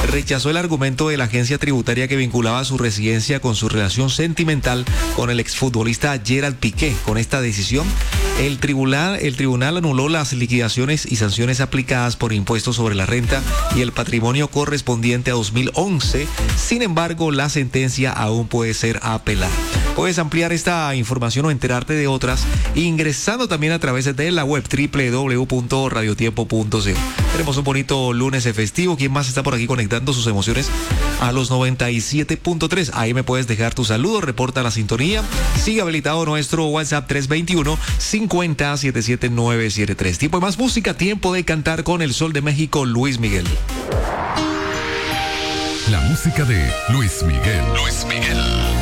rechazó el argumento de la agencia tributaria que vinculaba su residencia con su relación sentimental con el exfutbolista Gerard Piqué. Con esta decisión, el tribunal anuló las liquidaciones y sanciones aplicadas por impuestos sobre la renta y el patrimonio correspondiente a 2011. Sin embargo, la sentencia aún puede ser apelada. Puedes ampliar esta información o enterarte de otras ingresando también a través de la web www.radiotiempo.co. Tenemos un bonito lunes festivo. ¿Quién más está por aquí conectando sus emociones a los 97.3? Ahí me puedes dejar tu saludo, reporta la sintonía. Sigue habilitado nuestro WhatsApp 321-50-77973. Tiempo de más música, tiempo de cantar con el Sol de México, Luis Miguel. La música de Luis Miguel. Luis Miguel.